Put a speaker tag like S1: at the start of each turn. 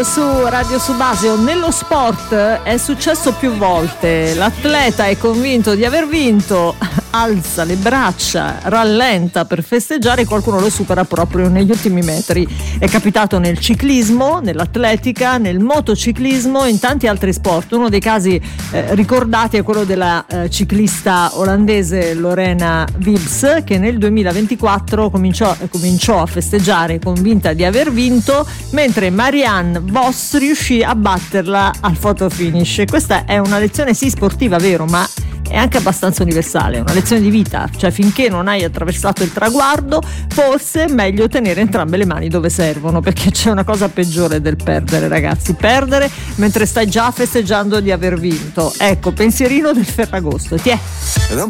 S1: Su Radio Subasio, nello sport è successo più volte, l'atleta è convinto di aver vinto, alza le braccia, rallenta per festeggiare e qualcuno lo supera proprio negli ultimi metri. È capitato nel ciclismo, nell'atletica, nel motociclismo e in tanti altri sport. Uno dei casi ricordati è quello della ciclista olandese Lorena Wibbs, che nel 2024 cominciò a festeggiare convinta di aver vinto, mentre Marianne Vos riuscì a batterla al photo finish. Questa è una lezione sì sportiva, vero, ma è anche abbastanza universale, è una lezione di vita, cioè finché non hai attraversato il traguardo forse è meglio tenere entrambe le mani dove servono, perché c'è una cosa peggiore del perdere, ragazzi, perdere mentre stai già festeggiando di aver vinto. Ecco, pensierino del Ferragosto, ti è.